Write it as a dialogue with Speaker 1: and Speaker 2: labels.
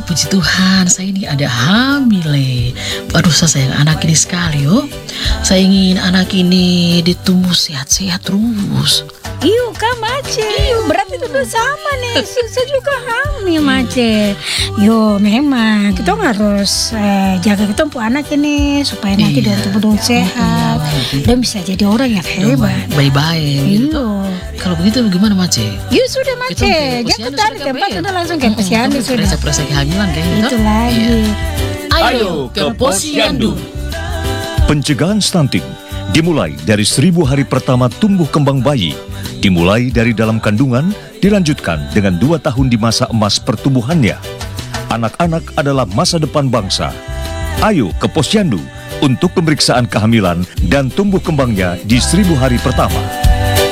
Speaker 1: puji Tuhan, saya ini ada hamil. Aduh, saya sayang anak ini sekali, oh. Saya ingin anak ini ditumbuh sehat-sehat terus.
Speaker 2: Iyo Kak Mace, berarti itu sama nih, saya juga hamil Mace. Yo memang kita harus jaga kita anak ini supaya nanti dia tumbuh sehat dan bisa jadi orang yang hebat.
Speaker 1: Baik-baik.
Speaker 2: Iyo.
Speaker 1: Kalau begitu bagaimana Mace?
Speaker 2: Yo sudah Mace, jangan tarik tempat udah langsung ke posyandu sudah.
Speaker 1: Perasa kehamilan kayak gitu.
Speaker 2: Itu lagi.
Speaker 1: Ayo ke posyandu.
Speaker 3: Pencegahan stunting dimulai dari 1000 hari pertama tumbuh kembang bayi. Dimulai dari dalam kandungan, dilanjutkan dengan 2 tahun di masa emas pertumbuhannya. Anak-anak adalah masa depan bangsa. Ayo ke posyandu untuk pemeriksaan kehamilan dan tumbuh kembangnya di 1000 hari pertama.